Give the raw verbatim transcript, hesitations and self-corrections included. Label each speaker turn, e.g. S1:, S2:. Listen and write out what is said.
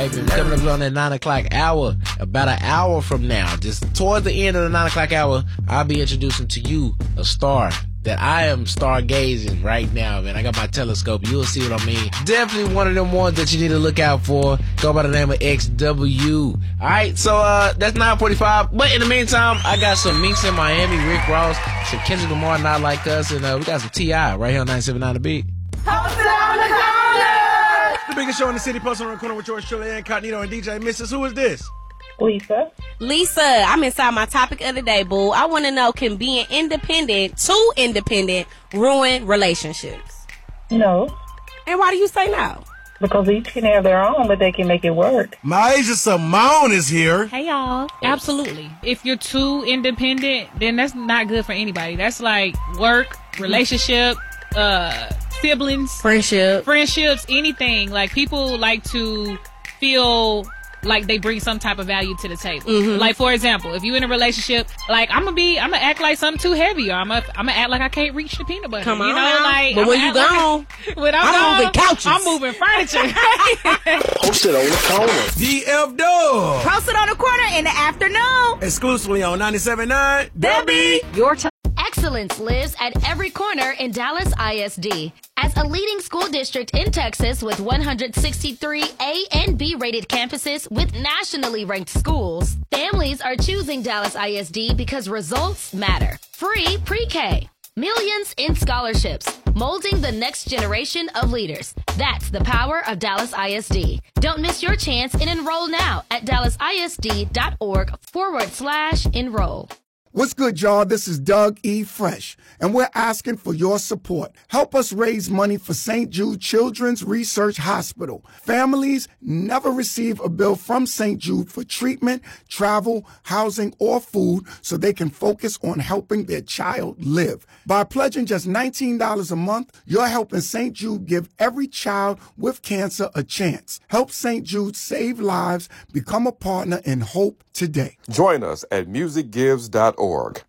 S1: Coming up on that nine o'clock hour, about an hour from now, just towards the end of the nine o'clock hour, I'll be introducing to you a star that I am stargazing right now, man. I got my telescope. You'll see what I mean. Definitely one of them ones that you need to look out for. Go by the name of X W. All right, so uh, that's nine forty-five. But in the meantime, I got some Meeks in Miami, Rick Ross, some Kendrick Lamar, Not Like Us, and uh, we got some T I right here on ninety-seven point nine The Beat.
S2: Posted on the corner!
S3: The biggest show in the city, posted on the corner with George Shirley, Incognito, and D J Missus. Who is this?
S4: Lisa.
S5: Lisa, I'm inside my topic of the day, boo. I want to know, can being independent, too independent, ruin relationships?
S4: No.
S5: And why do you say no?
S4: Because each can have their own, but they can make it work.
S3: Maisha Simone is here.
S6: Hey, y'all. Absolutely. If you're too independent, then that's not good for anybody. That's like work, relationship, uh, siblings,
S5: Friendship.
S6: friendships, anything. Like, people like to feel like they bring some type of value to the table.
S5: Mm-hmm.
S6: Like, for example, if you in a relationship, like, I'm gonna be, I'm gonna act like something too heavy, or I'm gonna, I'm gonna act like I can't reach the peanut butter.
S5: Come
S6: you
S5: on
S6: know,
S5: now.
S6: like,
S5: But
S6: I'ma
S5: when you
S6: act like-
S5: gone,
S6: when I'm,
S5: I'm
S6: gone,
S5: moving couches.
S6: I'm moving furniture.
S7: Posted on the corner.
S3: D F Dog.
S2: Posted on the corner in the afternoon.
S3: Exclusively on ninety-seven point nine
S2: The Beat.
S5: your time.
S8: Excellence lives at every corner in Dallas I S D. As a leading school district in Texas with one hundred sixty-three A and B rated campuses with nationally ranked schools, families are choosing Dallas I S D because results matter. Free pre-K. Millions in scholarships, molding the next generation of leaders. That's the power of Dallas I S D. Don't miss your chance and enroll now at dallasisd.org forward slash enroll.
S9: What's good, y'all? This is Doug E. Fresh, and we're asking for your support. Help us raise money for Saint Jude Children's Research Hospital. Families never receive a bill from Saint Jude for treatment, travel, housing, or food so they can focus on helping their child live. By pledging just nineteen dollars a month, you're helping Saint Jude give every child with cancer a chance. Help Saint Jude save lives. Become a partner in hope today.
S10: Join us at music gives dot org.